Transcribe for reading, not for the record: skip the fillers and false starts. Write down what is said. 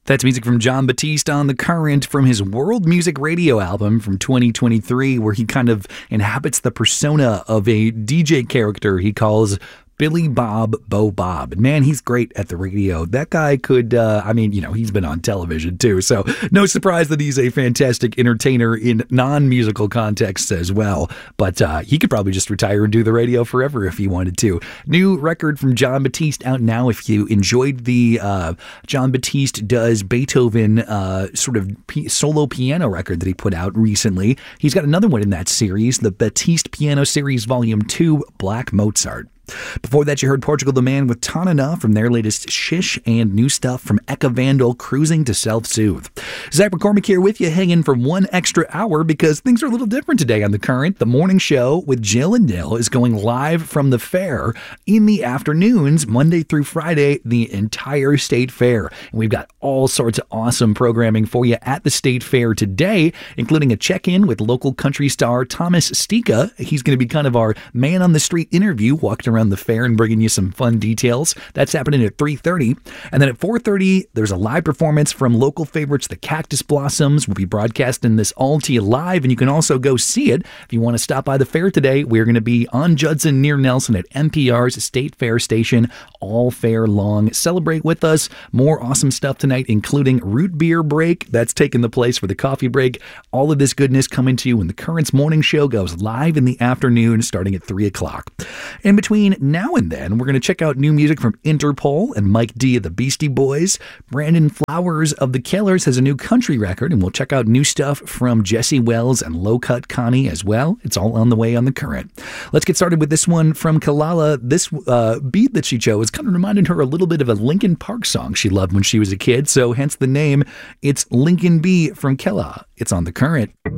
That's music from Jon Batiste on The Current from his World Music Radio album from 2023, where he kind of inhabits the persona of a DJ character he calls Billy Bob Bo Bob. And man, he's great at the radio. That guy could, he's been on television too. So no surprise that he's a fantastic entertainer in non-musical contexts as well. But he could probably just retire and do the radio forever if he wanted to. New record from Jon Batiste out now. If you enjoyed the Jon Batiste Does Beethoven solo piano record that he put out recently, he's got another one in that series, the Batiste Piano Series Volume 2, Black Mozart. Before that, you heard Portugal the Man with Tanana from their latest Shish, and new stuff from Eka Vandal, Cruising to Self-Soothe. Zach McCormick here with you, hanging for one extra hour because things are a little different today on The Current. The morning show with Jill and Dill is going live from the fair in the afternoons, Monday through Friday, the entire state fair. And we've got all sorts of awesome programming for you at the state fair today, including a check-in with local country star Thomas Stika. He's going to be kind of our man on the street interview, walking around the fair and bringing you some fun details. That's happening at 3:30. And then at 4:30, there's a live performance from local favorites, the Cactus Blossoms. We'll be broadcasting this all to you live, and you can also go see it. If you want to stop by the fair today, we're going to be on Judson near Nelson at NPR's State Fair Station all fair long. Celebrate with us. More awesome stuff tonight, including root beer break. That's taking the place for the coffee break. All of this goodness coming to you when the Current's morning show goes live in the afternoon starting at 3 o'clock. In between now and then, we're going to check out new music from Interpol and Mike D of the Beastie Boys. Brandon Flowers of the Killers has a new country record, and we'll check out new stuff from Jesse Wells and Low Cut Connie as well. It's all on the way on The Current. Let's get started with this one from Kalala. This beat that she chose kind of reminded her a little bit of a Linkin Park song she loved when she was a kid, so hence the name. It's Lincoln B from Kella. It's on The Current.